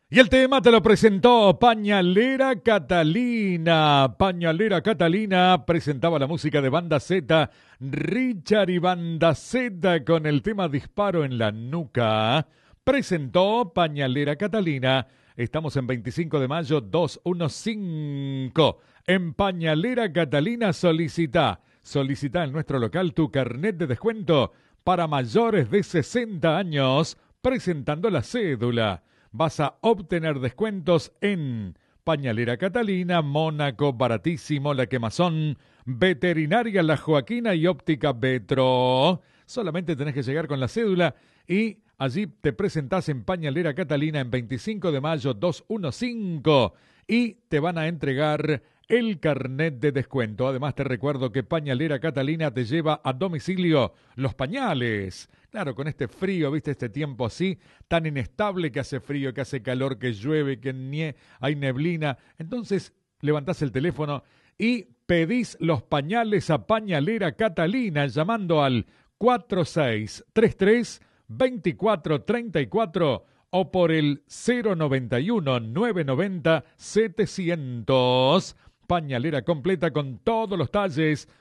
Y el tema te lo presentó Pañalera Catalina. Pañalera Catalina presentaba la música de Banda Z, Richard y Banda Z con el tema Disparo en la nuca. Presentó Pañalera Catalina. Estamos en 25 de mayo 215. En Pañalera Catalina solicita en nuestro local tu carnet de descuento para mayores de 60 años presentando la cédula. Vas a obtener descuentos en Pañalera Catalina, Mónaco, Baratísimo, La Quemazón, Veterinaria La Joaquina y Óptica Betro. Solamente tenés que llegar con la cédula y allí te presentás en Pañalera Catalina en 25 de mayo 215 y te van a entregar el carnet de descuento. Además te recuerdo que Pañalera Catalina te lleva a domicilio los pañales. Claro, con este frío, viste, este tiempo así, tan inestable, que hace frío, que hace calor, que llueve, que hay neblina. Entonces levantás el teléfono y pedís los pañales a Pañalera Catalina llamando al 4633-2434 o por el 091-990-700. Pañalera completa con todos los talles